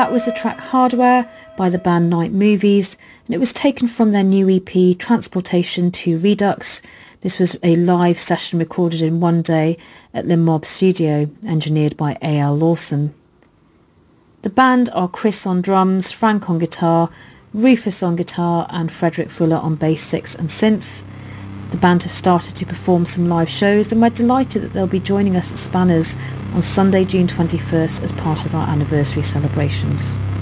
That was the track Hardware by the band Night Movies, and it was taken from their new EP Transportation to Redux. This was a live session recorded in one day at Le Mob Studio, engineered by A.L. Lawson. The band are Chris on drums, Frank on guitar, Rufus on guitar and Frederick Fuller on bass 6 and synth. The band have started to perform some live shows, and we're delighted that they'll be joining us at Spanners on Sunday, June 21st as part of our anniversary celebrations.